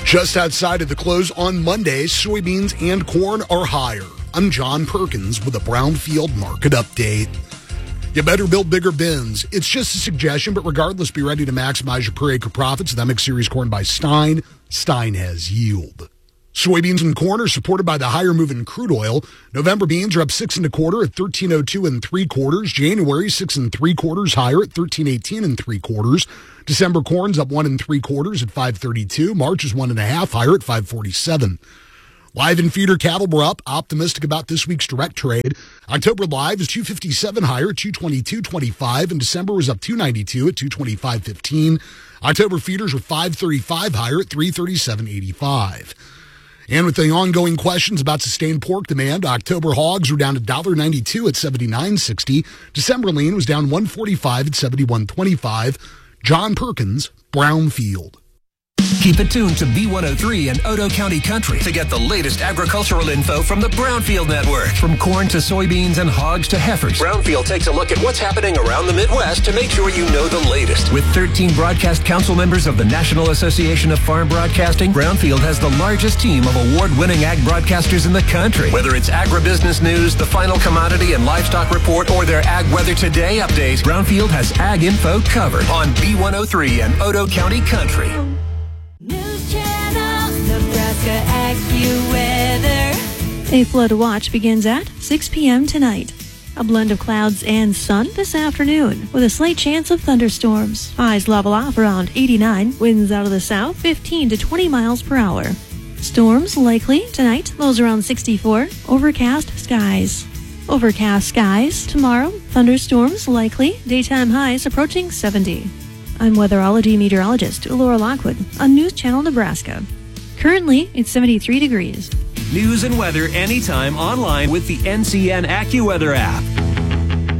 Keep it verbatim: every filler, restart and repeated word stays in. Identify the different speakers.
Speaker 1: Just outside of the close on Monday, soybeans and corn are higher. I'm John Perkins with a Brownfield market update. You better build bigger bins. It's just a suggestion, but regardless, be ready to maximize your per acre profits with M X Series corn by Stein. Stein has yield. Soybeans and corn are supported by the higher move in crude oil. November beans are up six and a quarter at thirteen oh two and three quarters. January six and three quarters higher at thirteen eighteen and three quarters. December corn's up one and three quarters at five thirty-two. March is one and a half higher at five forty-seven. Live and feeder cattle were up. Optimistic about this week's direct trade. October live is two fifty-seven higher at two twenty-two twenty-five, and December was up two ninety-two at two twenty-five fifteen. October feeders were five thirty-five higher at three thirty-seven eighty-five. And with the ongoing questions about sustained pork demand, October hogs were down one dollar ninety-two at seventy-nine sixty. December lean was down one forty-five at seventy-one twenty-five. John Perkins, Brownfield.
Speaker 2: Keep it tuned to B one oh three and Odo County Country to get the latest agricultural info from the Brownfield Network. From corn to soybeans and hogs to heifers, Brownfield takes a look at what's happening around the Midwest to make sure you know the latest. With thirteen broadcast council members of the National Association of Farm Broadcasting, Brownfield has the largest team of award-winning ag broadcasters in the country. Whether it's agribusiness news, the final commodity and livestock report, or their Ag Weather Today update, Brownfield has ag info covered on B one oh three and Odo County Country.
Speaker 3: News Channel, Nebraska AccuWeather.
Speaker 4: A flood watch begins at six p.m. tonight. A blend of clouds and sun this afternoon with a slight chance of thunderstorms. Highs level off around eighty-nine. Winds out of the south fifteen to twenty miles per hour. Storms likely tonight. Lows around sixty-four. Overcast skies. Overcast skies tomorrow. Thunderstorms likely. Daytime highs approaching seventy. I'm weatherology meteorologist Laura Lockwood on News Channel Nebraska. Currently, it's seventy-three degrees.
Speaker 2: News and weather anytime online with the N C N AccuWeather app.